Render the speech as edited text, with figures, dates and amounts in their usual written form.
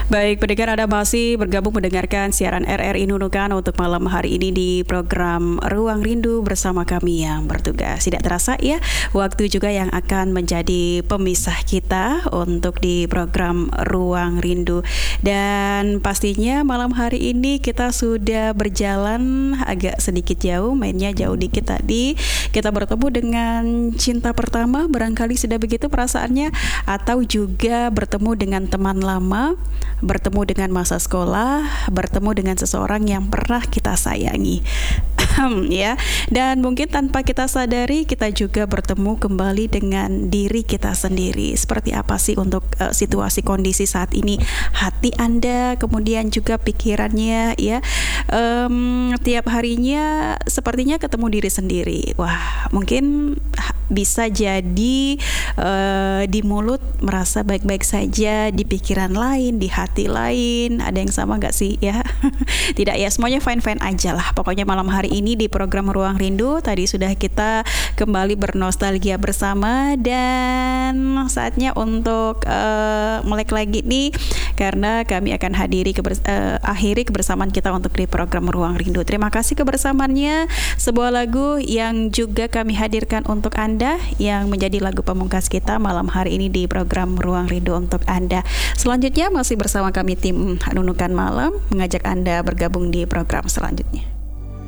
Baik, pendengar, Anda masih bergabung mendengarkan siaran RRI Nunukan untuk malam hari ini di program Ruang Rindu bersama kami yang bertugas. Tidak terasa ya, waktu juga yang akan menjadi pemisah kita untuk di program Ruang Rindu. Dan pastinya malam hari ini kita sudah berjalan agak sedikit jauh, mainnya jauh dikit tadi. Kita bertemu dengan cinta pertama, barangkali sudah begitu perasaannya, atau juga bertemu dengan teman lama, bertemu dengan masa sekolah, bertemu dengan seseorang yang pernah kita sayangi. Ya, dan mungkin tanpa kita sadari kita juga bertemu kembali dengan diri kita sendiri. Seperti apa sih untuk situasi kondisi saat ini hati Anda, kemudian juga pikirannya ya. Tiap harinya sepertinya ketemu diri sendiri. Wah, mungkin bisa jadi di mulut merasa baik-baik saja, di pikiran lain, di hati lain. Ada yang sama gak sih ya? Tidak ya, semuanya fine-fine aja lah. Pokoknya malam hari ini di program Ruang Rindu tadi sudah kita kembali bernostalgia bersama, dan saatnya untuk melek lagi nih, karena kami akan akhiri kebersamaan kita untuk di program Ruang Rindu. Terima kasih kebersamaannya. Sebuah lagu yang juga kami hadirkan untuk Anda, yang menjadi lagu pamungkas kita malam hari ini di program Ruang Rindu untuk Anda. Selanjutnya masih bersama kami tim Nunukan Malam, mengajak Anda bergabung di program selanjutnya.